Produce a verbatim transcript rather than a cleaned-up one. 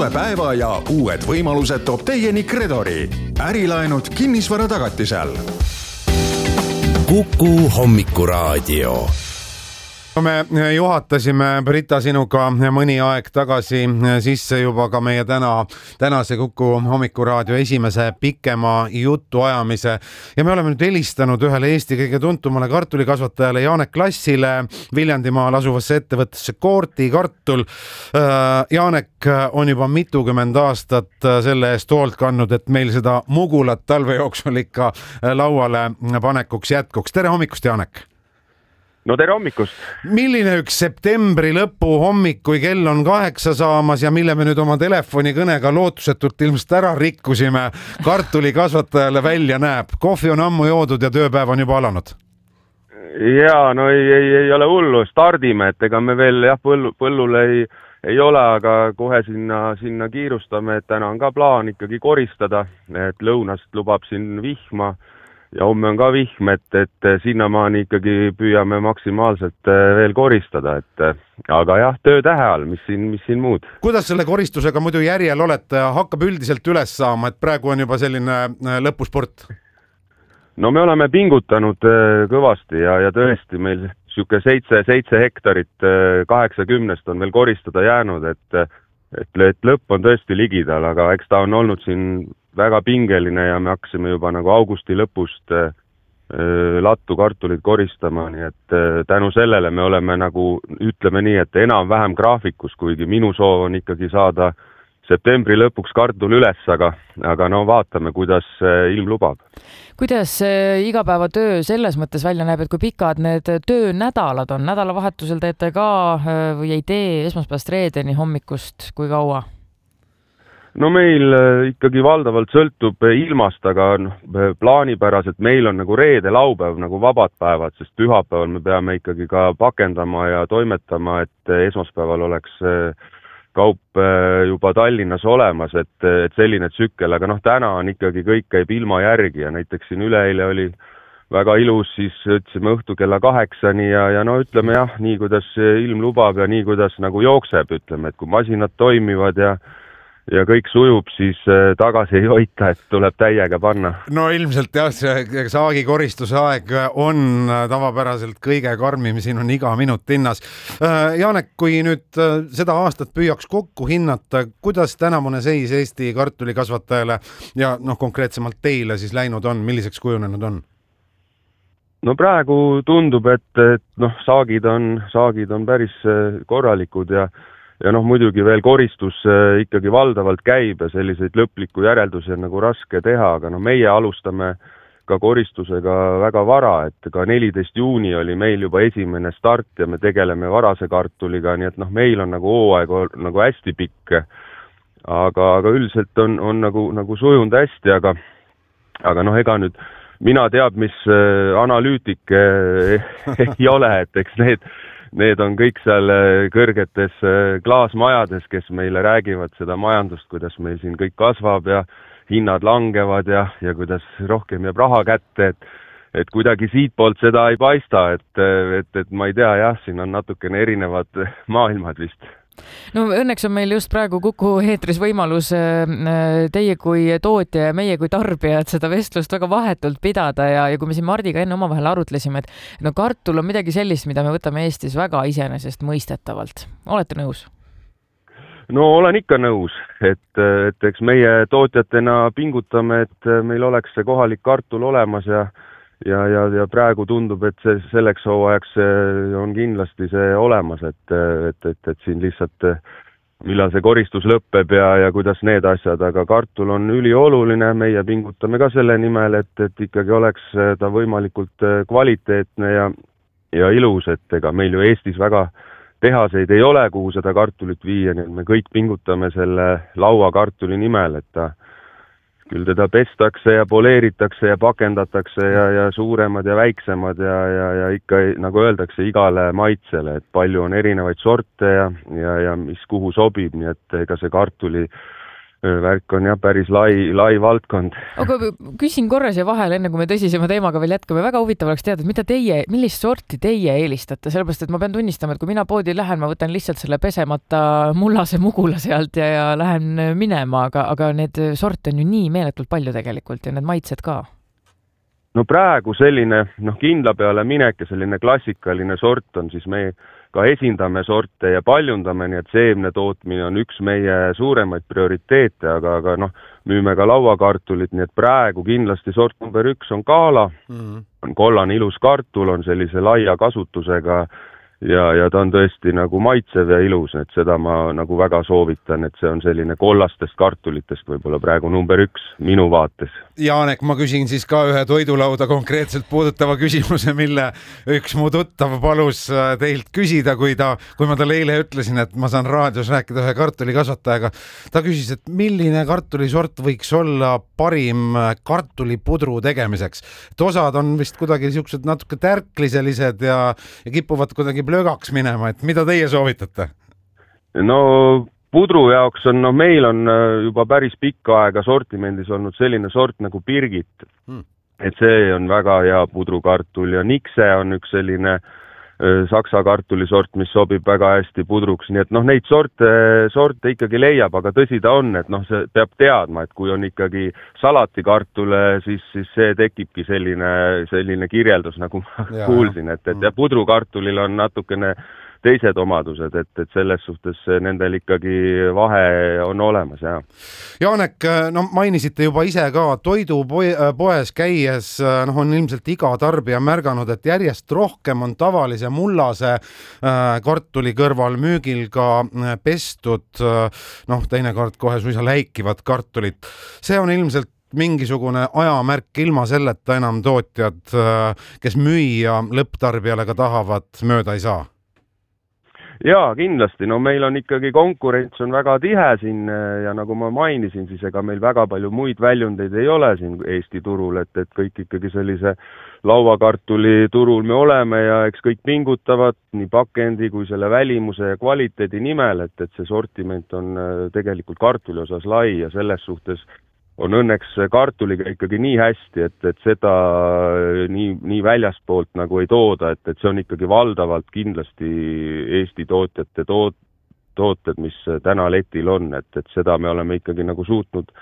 Uue päeva ja uued võimalused toob teieni Credori. Ärilaenud kinnisvara tagatisel. Kuku hommikuraadio. Me juhatasime Brita sinuga mõni aeg tagasi sisse juba ka meie täna, tänase Kuku hommikuraadio esimese pikema jutuajamise ja me oleme nüüd helistanud ühele Eesti kõige tuntumale kartulikasvatajale Janek Klassile Viljandimaal asuvasse ettevõttesse Koorti kartul. Janek on juba mitukümmend aastat selle eest hoolt kandnud, et meil seda mugulat talve jooksul ikka lauale panekuks jätkuks. Tere hommikust, Janek! No tere hommikust! Milline üks septembri lõpu hommik, kui kell on kaheksa saamas ja mille me nüüd oma telefonikõnega lootusetult ilmselt ära rikkusime, kartulikasvatajale välja näeb? Kohvi on ammu joodud ja tööpäev on juba alanud. Jaa, no ei, ei, ei ole hullu, stardime, et ega me veel jah, põllu, põllul ei, ei ole, aga kohe sinna, sinna kiirustame, et täna on ka plaan ikkagi koristada, et lõunast lubab siin vihma. Ja homme on ka vihm, et, et sinnamaani ikkagi püüame maksimaalselt veel koristada, et aga jah, töö tähe all, mis siin, mis siin muud. Kuidas selle koristusega muidu järjel olete, hakkab üldiselt üles saama, et praegu on juba selline lõpusport? No me oleme pingutanud kõvasti ja, ja tõesti meil siuke seitse, seitse hektarit kaheksakümnest on veel koristada jäänud, et, et, et lõpp on tõesti ligidal, aga eks ta on olnud siin väga pingeline ja me hakkasime juba nagu augusti lõpust äh, lattu kartulit koristama, nii et äh, tänu sellele me oleme nagu, ütleme nii, et enam-vähem graafikus, kuigi minu soov on ikkagi saada septembri lõpuks kartul üles, aga, aga no vaatame, kuidas äh, ilm lubab. Kuidas äh, igapäevatöö selles mõttes välja näeb, et kui pikad need töönädalad on? Nädalavahetusel teete ka äh, või ei tee esmaspäevast reedeni hommikust, kui kaua? No meil ikkagi valdavalt sõltub ilmast, aga no, plaanipäraselt meil on nagu reede laupäev nagu vabad päevad, sest pühapäeval me peame ikkagi ka pakendama ja toimetama, et esmaspäeval oleks kaup juba Tallinnas olemas, et, et selline tsükkel, aga noh, täna on ikkagi kõik käib ilma järgi ja näiteks siin üleeile oli väga ilus, siis ütlesime õhtu kella kaheksani ja, ja no ütleme jah, nii kuidas ilm lubab ja nii kuidas nagu jookseb, ütleme, et kui masinad toimivad ja ja kõik sujub, siis tagasi ei hoita, et tuleb täiega panna. No ilmselt jah, see saagi koristuse aeg on tavapäraselt kõige karmim, siin on iga minut hinnas. Janek, kui nüüd seda aastat püüaks kokku hinnata, kuidas tänamune seis Eesti kartulikasvatajale ja noh, konkreetsemalt teile siis läinud on, milliseks kujunenud on? No praegu tundub, et, et noh, saagid on, saagid on päris korralikud ja Ja noh, muidugi veel koristus ikkagi valdavalt käib ja selliseid lõplikku järeldusi on nagu raske teha, aga no meie alustame ka koristusega väga vara, et ka neliteist juuni oli meil juba esimene start ja me tegeleme varase kartuliga, nii et noh, meil on nagu hooaeg nagu hästi pikk, aga, aga üldiselt on, on nagu, nagu sujunud hästi, aga, aga noh, ega nüüd mina teab, mis analüütik ei ole, et eks need Need on kõik seal kõrgetes klaasmajades, kes meile räägivad seda majandust, kuidas meil siin kõik kasvab ja hinnad langevad ja, ja kuidas rohkem jääb raha kätte, et, et kuidagi siit poolt seda ei paista, et, et, et ma ei tea, jah, siin on natukene erinevad maailmad vist. No õnneks on meil just praegu Kuku eetris võimalus teie kui tootja ja meie kui tarbijad seda vestlust väga vahetult pidada ja, ja kui me siin Mardiga enne omavahel arutlesime, et no kartul on midagi sellist, mida me võtame Eestis väga iseenesest mõistetavalt. Olete nõus? No olen ikka nõus, et, et eks meie tootjatena pingutame, et meil oleks see kohalik kartul olemas ja Ja, ja, ja praegu tundub, et see, selleks hooajaks on kindlasti see olemas, et, et, et, et siin lihtsalt millal see koristus lõpeb ja, ja kuidas need asjad, aga kartul on ülioluline, meie pingutame ka selle nimel, et, et ikkagi oleks ta võimalikult kvaliteetne ja, ja ilus, et ega meil ju Eestis väga tehaseid ei ole, kuhu seda kartulit viia, nii et me kõik pingutame selle lauakartuli nimel, et ta küll teda pestakse ja poleeritakse ja pakendatakse ja, ja suuremad ja väiksemad ja, ja, ja ikka, nagu öeldakse, igale maitsele, et palju on erinevaid sorte ja, ja, ja mis kuhu sobib, nii et ega see kartuli värk on jah päris lai, lai valdkond. Aga küsin korra siia vahel, enne kui me tõsisema teemaga veel jätkame. Väga huvitav oleks teada, et mida teie, millist sorti teie eelistate, sellepärast, et ma pean tunnistama, et kui mina poodi lähen, ma võtan lihtsalt selle pesemata mullase mugula sealt ja, ja lähen minema, aga, aga need sorte on ju nii meeletult palju tegelikult ja need maitsed ka. No praegu selline, noh, kindla peale minek ja selline klassikaline sort on siis me ka esindame sorte ja paljundame, nii et seemne tootmine on üks meie suuremaid prioriteete, aga, aga noh, müüme ka lauakartulit, nii et praegu kindlasti sort number üks on kaala, mm-hmm. on kollane ilus kartul, on sellise laia kasutusega ja, ja ta on tõesti nagu maitsev ja ilus, et seda ma nagu väga soovitan, et see on selline kollastest kartulitest võib-olla praegu number üks minu vaates. Jaanek, ma küsin siis ka ühe toidulauda konkreetselt puudutava küsimuse, mille üks mu tuttav palus teilt küsida, kui, ta, kui ma talle eile ütlesin, et ma saan raadios rääkida ühe kartulikasvatajaga. Ta küsis, et milline kartulisort võiks olla parim kartulipudru tegemiseks. Et osad on vist kuidagi siuksed natuke tärkliselised ja, ja kipuvad kuidagi löögaks minema, et mida teie soovitate? No pudru jaoks on, no meil on juba päris pikka aega sortimendis olnud selline sort nagu Birgit. Hmm. Et see on väga hea pudrukartul ja Nikse on üks selline saksa kartulisort, mis sobib väga hästi pudruks, nii et noh, neid sorte, sorte ikkagi leiab, aga tõsi ta on, et noh, see peab teadma, et kui on ikkagi salatikartule, siis, siis see tekibki selline, selline kirjeldus, nagu ma ja, kuulsin, et, et ja pudrukartulil on natukene teised omadused, et, et selles suhtes nendel ikkagi vahe on olemas. Ja. Jaanek, no mainisite juba ise ka toidupoes käies, noh on ilmselt iga tarbija märganud, et järjest rohkem on tavalise mullase kartuli kõrval müügil ka pestud, noh teinekord kohe suisa läikivad kartulit. See on ilmselt mingisugune ajamärk, ilma selleta enam tootjad, kes müüa lõpptarbijale ka tahavad, mööda ei saa. Jaa, kindlasti. No meil on ikkagi konkurents on väga tihe siin ja nagu ma mainisin, siis ega meil väga palju muid väljundeid ei ole siin Eesti turul, et, et kõik ikkagi sellise lauakartuli turul me oleme ja eks kõik pingutavad nii pakendi kui selle välimuse ja kvaliteedi nimel, et, et see sortiment on tegelikult kartuli osas lai ja selles suhtes on õnneks kartuliga ikkagi nii hästi, et, et seda nii, nii väljaspoolt nagu ei tooda, et, et see on ikkagi valdavalt kindlasti Eesti tootjate toot, tooted, mis täna letil on, et, et seda me oleme ikkagi nagu suutnud